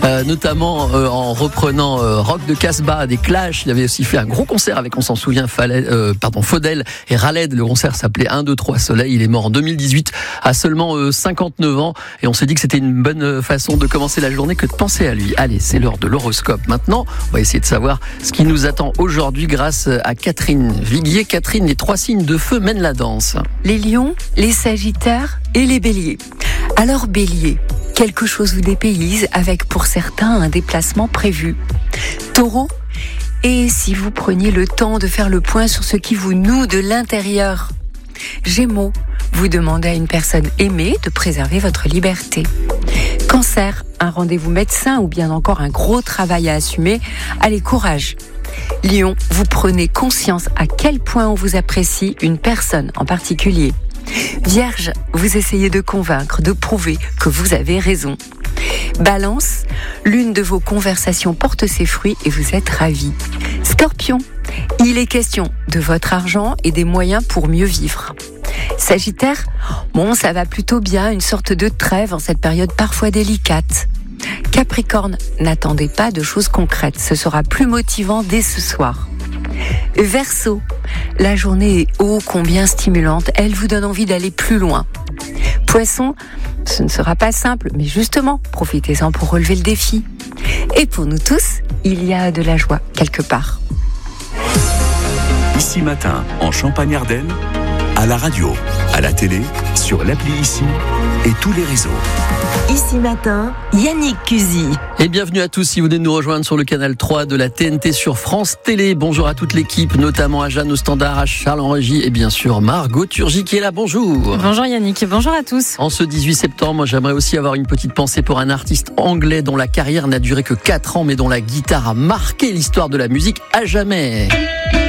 notamment en reprenant Rock de Casbah des Clash. Il avait aussi fait un gros concert avec, on s'en souvient, Faudel et Raled. Le concert s'appelait 1, 2, 3 Soleil. Il est mort en 2018 à seulement 59 ans et on s'est dit que c'était une bonne façon de commencer la journée que de penser à lui. Allez, c'est l'heure de l'horoscope. Maintenant, on va essayer de savoir ce qui nous attend aujourd'hui grâce à Catherine Viguier. Catherine, les 3 signes de feu mènent la danse. Les lions, les sagittaires et les béliers. Alors bélier, quelque chose vous dépayse avec pour certains un déplacement prévu. Taureau, et si vous preniez le temps de faire le point sur ce qui vous noue de l'intérieur. Gémeaux, vous demandez à une personne aimée de préserver votre liberté. Cancer, un rendez-vous médecin ou bien encore un gros travail à assumer. Allez, courage. Lion, vous prenez conscience à quel point on vous apprécie une personne en particulier. Vierge, vous essayez de convaincre, de prouver que vous avez raison. Balance, l'une de vos conversations porte ses fruits et vous êtes ravi. Scorpion, il est question de votre argent et des moyens pour mieux vivre. Sagittaire, ça va plutôt bien, une sorte de trêve en cette période parfois délicate. Capricorne, n'attendez pas de choses concrètes, ce sera plus motivant dès ce soir. Verseau, la journée est ô combien stimulante, elle vous donne envie d'aller plus loin. Poisson, ce ne sera pas simple, mais justement, profitez-en pour relever le défi. Et pour nous tous, il y a de la joie quelque part. Ici Matin, en Champagne-Ardenne, à la radio, à la télé, sur l'appli Ici et tous les réseaux. Ici Matin, Yannick Cusy. Et bienvenue à tous si vous venez de nous rejoindre sur le canal 3 de la TNT sur France Télé. Bonjour à toute l'équipe, notamment à Jeanne au standard, à Charles en régie et bien sûr Margot Turgy qui est là. Bonjour. Bonjour Yannick, bonjour à tous. En ce 18 septembre, moi, j'aimerais aussi avoir une petite pensée pour un artiste anglais dont la carrière n'a duré que 4 ans mais dont la guitare a marqué l'histoire de la musique à jamais.